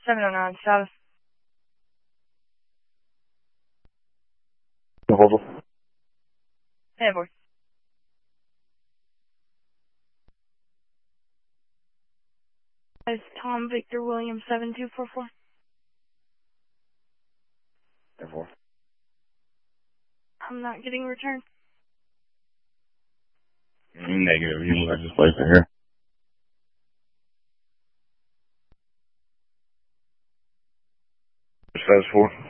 709 status. Proposal. Hey, boy. It's Tom Victor William 7244. Therefore. I'm not getting returned. Negative. You just place it here. Status 4.